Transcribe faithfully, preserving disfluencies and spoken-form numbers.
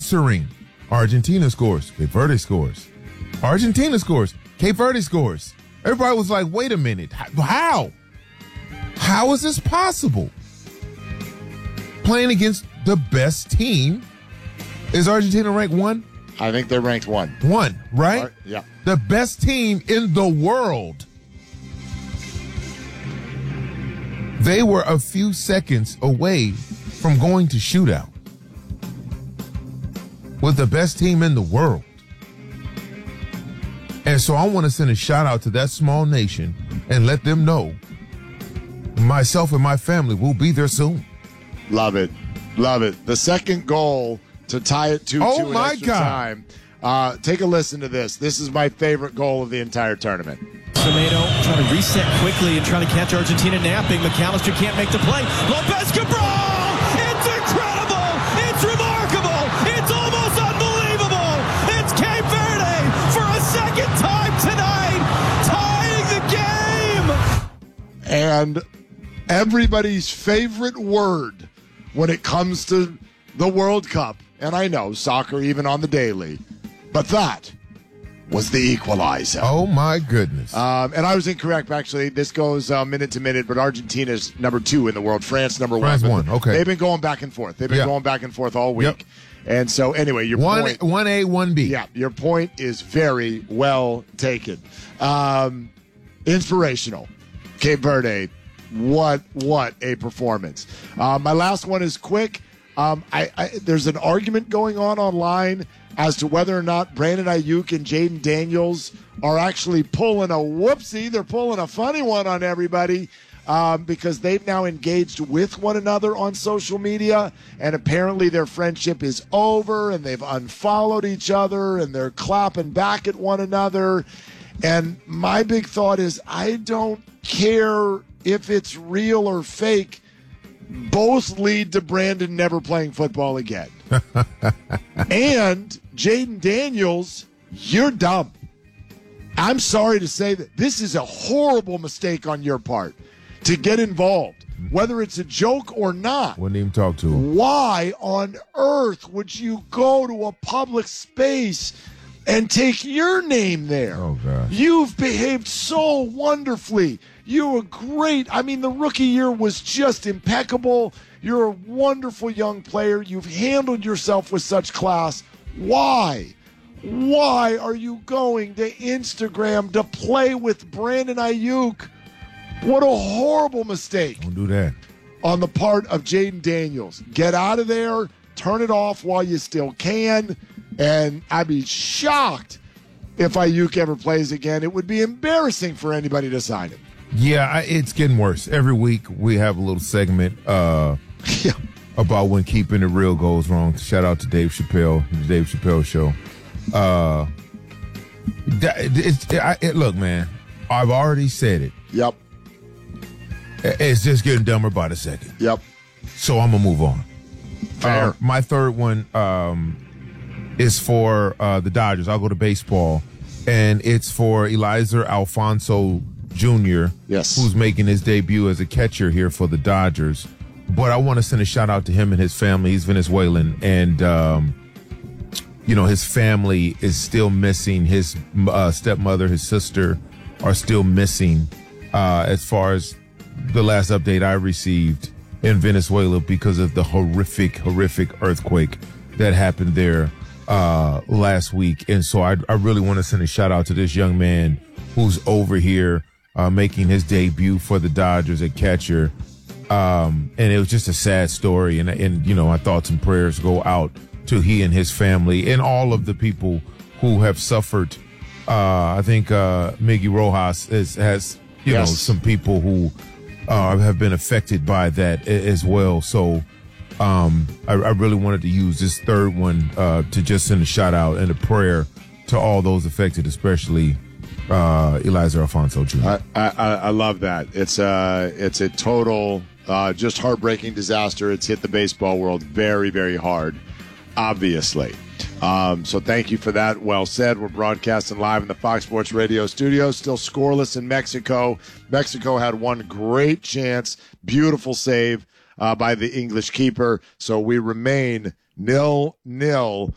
answering. Argentina scores. Cape Verde scores. Argentina scores. Cape Verde scores. Everybody was like, wait a minute. How? How is this possible? Playing against the best team. Is Argentina ranked one? I think they're ranked one. One, right? Right, yeah. The best team in the world. They were a few seconds away from going to shootout with the best team in the world. And so I want to send a shout out to that small nation and let them know myself and my family will be there soon. Love it. Love it. The second goal to tie it two two Oh in my extra God. time. Uh, take a listen to this. This is my favorite goal of the entire tournament. Semedo trying to reset quickly and trying to catch Argentina napping. McAllister can't make the play. Lopez Cabral! It's incredible! It's remarkable! It's almost unbelievable! It's Cape Verde for a second time tonight, tying the game! And everybody's favorite word when it comes to the World Cup, and I know soccer even on the daily, but that was the equalizer. Oh, my goodness. Um, and I was incorrect, actually. This goes uh, minute to minute, but Argentina's number two in the world. France number France one. one, okay. They've been going back and forth. They've been Yeah. going back and forth all week. Yep. And so, anyway, your One, point. one A, one B. Yeah, your point is very well taken. Um, inspirational. Cape Verde, what what a performance. Uh, my last one is quick. Um, I, I there's an argument going on online as to whether or not Brandon Ayuk and Jaden Daniels are actually pulling a whoopsie. They're pulling a funny one on everybody um, because they've now engaged with one another on social media, and apparently their friendship is over, and they've unfollowed each other, and they're clapping back at one another. And my big thought is, I don't care if it's real or fake. Both lead to Brandon never playing football again. And Jaden Daniels, you're dumb. I'm sorry to say that this is a horrible mistake on your part to get involved, whether it's a joke or not. Wouldn't even talk to him. Why on earth would you go to a public space and take your name there? Oh, gosh. You've behaved so wonderfully. You were great. I mean, the rookie year was just impeccable. You're a wonderful young player. You've handled yourself with such class. Why? Why are you going to Instagram to play with Brandon Ayuk? What a horrible mistake Don't do that. on the part of Jaden Daniels. Get out of there. Turn it off while you still can. And I'd be shocked if Ayuk ever plays again. It would be embarrassing for anybody to sign him. Yeah, I, it's getting worse. Every week we have a little segment uh, Yeah. about when keeping it real goes wrong. Shout out to Dave Chappelle, the Dave Chappelle Show. Uh, that, it's, I, it, look, man, I've already said it. Yep. It's just getting dumber by the second. Yep. So I'm going to move on. Fair. Uh, my third one um, is for uh, the Dodgers. I'll go to baseball. And it's for Eliezer Alfonso Junior, Yes. who's making his debut as a catcher here for the Dodgers. But I want to send a shout out to him and his family. He's Venezuelan, and um, you know, his family is still missing. His uh, stepmother, his sister are still missing. Uh, as far as the last update I received in Venezuela, because of the horrific, horrific earthquake that happened there uh, last week. And so I, I really want to send a shout out to this young man who's over here. Uh, making his debut for the Dodgers at catcher. Um, and it was just a sad story. And, and, you know, my thoughts and prayers go out to he and his family and all of the people who have suffered. Uh, I think uh, Miggy Rojas is, has, you Yes. know, some people who uh, have been affected by that a- as well. So um, I, I really wanted to use this third one uh, to just send a shout out and a prayer to all those affected, especially Uh, Eliezer Alfonso Junior I, I, I love that. It's a, it's a total, uh, just heartbreaking disaster. It's hit the baseball world very, very hard, obviously. Um, so thank you for that. Well said. We're broadcasting live in the Fox Sports Radio studio. Still scoreless in Mexico. Mexico had one great chance. Beautiful save uh, by the English keeper. So we remain nil nil